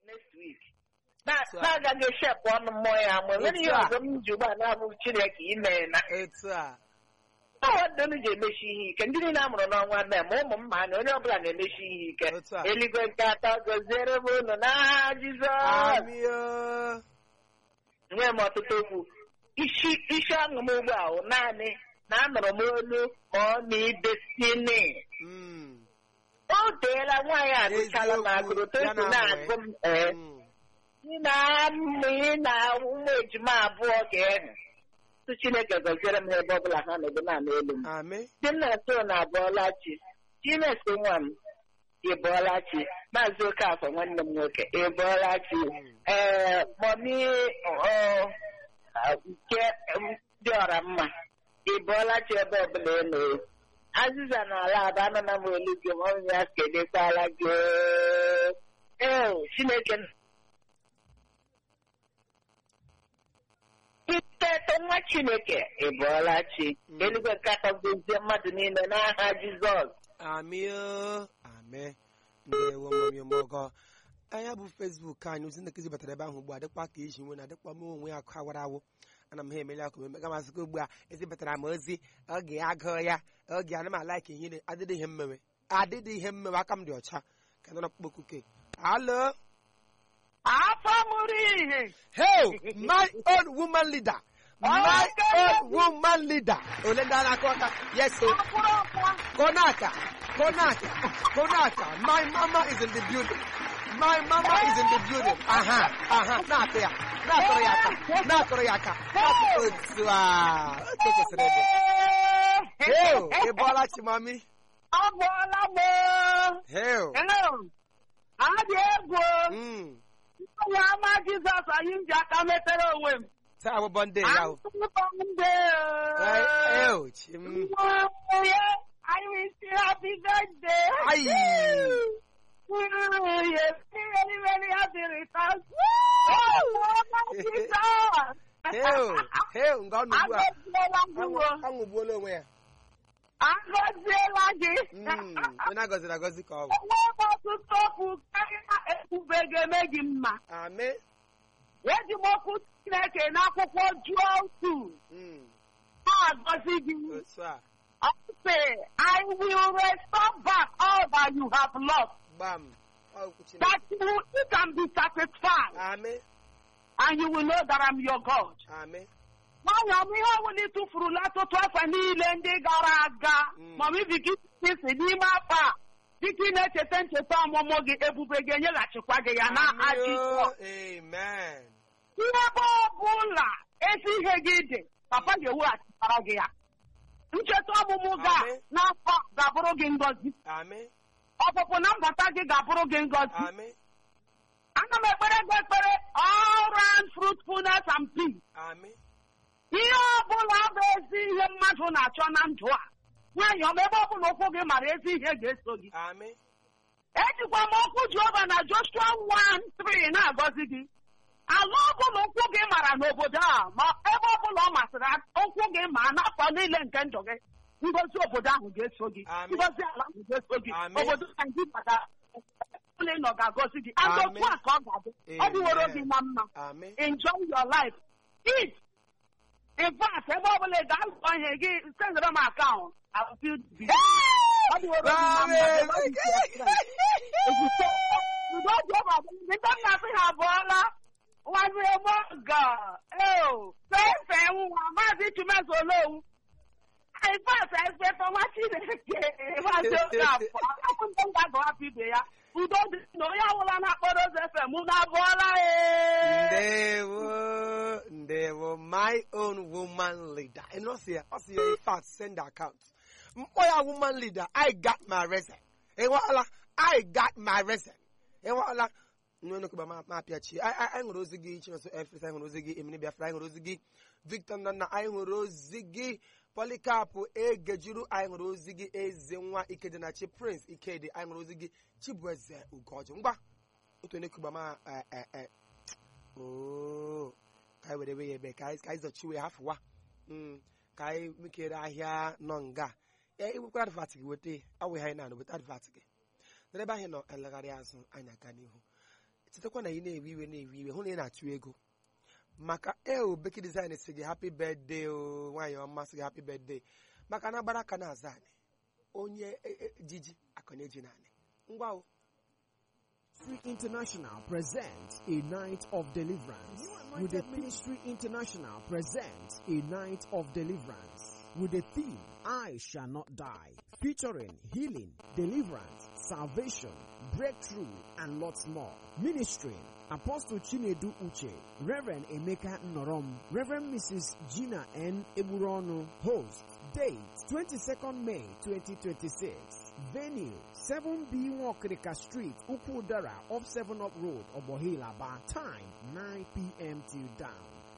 next week. Na-agaghị eshepụ ọnụ mmụọ ya mgbe nwere ihe ọzọ m ji ugbu a na-abụ Chineke ime na ọwadonu ji emechi ihe ike ndị niile a mụrụ n'ọnwa Mee ma ụmụ m ma na onye ọbụla na-emechi ihe ike eluigwe nke atọ gọziere m unu n'aha Jizọs. Nwee m ọtụtụ okwu isi ọṅụ m ugbu a naanị na anụrụ m olu ma ọ na idesini o teela nwaanyị agụchala m agụrụ totu na-agụ m ị na ụmụ ejima abụọ ga-enu tụ Chineke gọziere m ebe ọbụla ha nọdụ na-anụ elu m dị m na-atụ na abụọlachi Chineke nwa m ịbụọlachi Maazị Okafọ nwanne m nwoke ịbụọlachi mọmi nke dị ọra mma ịbụọlachi ebe ọbụla elu Azịza na ala Aba anana m olu gị ma onye ya kedekwala gị Chineke iteto nwa Chineke ịbụọlachi eluigwe nkatọ gozie mmadụ niile n'aha Jizọs. Amen. Ndewo momiomogo. Anya bụ Facebook anyị ozi ndekezi batara ebe ahụ ugbu a dịkwa ka iji nwe na dịkwa m onwe akụ awara awụ ana m ha emeli akụ mmega masịkwa ugbu a ezibatara m ozi oge agụ ya oge ana m alaiki ihe adịdị ihe mmewe aka m dị ọcha ka nọ n'ọkpụkpọ alo afọ mụrụ ihe my own woman leader ole ndị a na-akọ ọka yes konaka my mama is in the building na-atụrụ ya aka otu a kwesịrị ebe ị bọọla chi mami abụọla m adị egwu onye ama Jizọs anyị ji aka metere onwe m taa bụ bọnde ya I wish you happy birthday. Yes, very happy returns. Aṅụgbuola onwe ya. Agọziela gị. Onye agọziri agọzi ka ọ bụ. Enweghị ọtụtụ okwu karịa ekwubeghị eme gị mma. Amen. Eji m okwu Chineke n'akwụkwọ Joel 2. Na-agọzi gị. I will restore back all that you have lost. Bam. That you can be satisfied. Amen. And you will know that I'm your God. Amen. Nwaanyị ọmụ ihe ọbụla ịtụfurula ọtụtụ afọ niile ndị gara aga ma ọ bụ isi n'ime afọ a dịka ị na-echeta ncheta ọmụmụ gị ebube ga-enyeghachikwa gị ya n'aha Jizọs. Amen. Ihe ebe ọbụla ezi ihe gị dị papa ga-eweghachikwara gị ya. Ncheta ọmụmụ gị n'afọ ga-abụrụ gị ngọzi. Ọpụpụ na mbata gị ga-abụrụ gị ngọzi. Ana m ekpere gị ekpere all round fruitfulness and peace. Ihe ọbụla bụ ezi ihe mmadụ na-achọ na ndụ a nwaanyị ọma ebe ọbụla ụkwụ gị mara ezi ihe ga-eso gị. Ejikwa m okwu Jehova na Joshua 1:3 na-agọzi gị. Ala ọbụla ụkwụ gị mara n'obodo a ma ebe ọbụla ọ masịrị ụkwụ gị ma n'afọ niile nke ndụ gị ngozi obodo ahụ ga-eso gị ngozi ala ahụ ga-eso gị obodo Naịjirịa ụlọ ịnọ ga-agọzi gị adokwu a ka ọ ga-adị ọ dịworo gị na mma enjoy your life eat in fact ebe ọbụla ị ga-alụkọ ihe gị sendere m akaụntụ ọ dịworo gị na mma ndị nna-asị ha abụọla nwanne moga fefe nwa maazị Chumezo Olowu ifeasa efefe nwa Chineke maazị Okafọ ndị ngagọ hapụ ibe ya udo dị na onye ọbụla na-akpọrọ ụzọ efe mụ na-abụọla ndewo my own woman leader in fact send the account mkpọ woman leader I got my reason ịnwala nnukwu ma apịachi anyị hụrụ ozi gị Chinonso Efrisa, anyị hụrụ ozi gị Emini Biafra, anyị hụrụ ozi gị Victor Nana, anyị hụrụ ozi gị Polycarp Egejuru, anyị hụrụ ozi gị Ezenwa Ikedịnachi Prince Ikedi, anyị hụrụ ozi gị Chibueze Ugoji. Ngwa otu onye kuba ma ka anyị were wee ebe ka anyị zọchiwe hafụwa ka anyị mekere ahịa nọ nga iwekwara advat gị weta awụ ha anyị na-anụ weta advat gị n'ebe anyị nọ elegharị azụ anyị aga n'ihu chetakwa na ị na-ewe iwe hụ na ị na-achụ ego maka Beki Design si gị happy birthday o nwaanyị ọma sị gị happy birthday maka na gbara aka na-aza anyị onye jiji akọneji naanị ngwa o. Ministry International presents a night of deliverance. With the Ministry International presents a night of deliverance. With the theme, I shall not die. Featuring healing, deliverance, salvation, breakthrough, and lots more. Ministering Apostle Chinedu Uche, Reverend Emeka Norom, Reverend Mrs. Gina N. Eburono, host. Date 22nd May 2026. Venue 7B Wakrika Street, Ukudara, off 7 Up Road, Obohilaba. Time 9 p.m. till dawn.